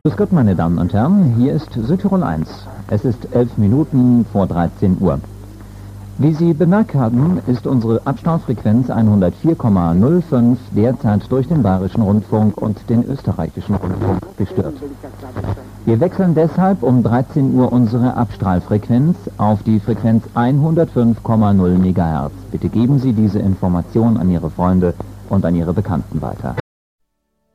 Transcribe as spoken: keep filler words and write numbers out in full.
Grüß Gott, meine Damen und Herren, hier ist Südtirol eins. Es ist elf Minuten vor dreizehn Uhr. Wie Sie bemerkt haben, ist unsere Abstrahlfrequenz hundertvier Komma null fünf derzeit durch den Bayerischen Rundfunk und den österreichischen Rundfunk gestört. Wir wechseln deshalb um dreizehn Uhr unsere Abstrahlfrequenz auf die Frequenz hundertfünf Komma null Megahertz. Bitte geben Sie diese Information an Ihre Freunde und an Ihre Bekannten weiter.